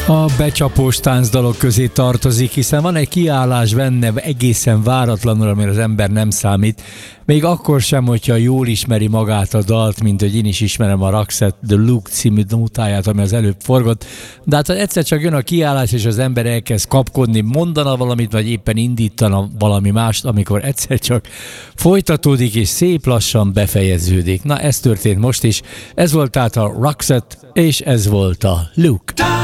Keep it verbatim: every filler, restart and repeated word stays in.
A becsapós táncdalok közé tartozik, hiszen van egy kiállás benne egészen váratlanul, amire az ember nem számít. Még akkor sem, hogyha jól ismeri magát a dalt, mint hogy én is ismerem a Roxette The Luke című nótáját, ami az előbb forgott. De hát egyszer csak jön a kiállás, és az ember elkezd kapkodni, mondana valamit, vagy éppen indítana valami mást, amikor egyszer csak folytatódik, és szép lassan befejeződik. Na, ez történt most is. Ez volt tehát a Roxette, és ez volt a Luke.